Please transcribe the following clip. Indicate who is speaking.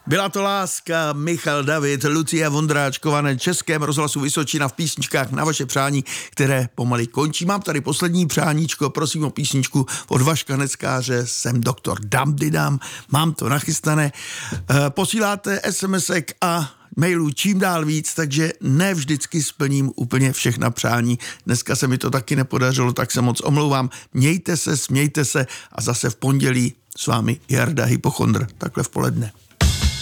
Speaker 1: Byla to láska, Michal David, Lucie Vondráčková na Českém rozhlasu Vysočina v písničkách na vaše přání, které pomaly končí. Mám tady poslední přáníčko, prosím o písničku od Vaška Neckáře, jsem doktor Damdidam, mám to nachystané. Posíláte SMSek a mailů čím dál víc, takže ne vždycky splním úplně všechna přání. Dneska se mi to taky nepodařilo, tak se moc omlouvám. Mějte se, smějte se a zase v pondělí s vámi Jarda Hypochondr, takhle v poledne.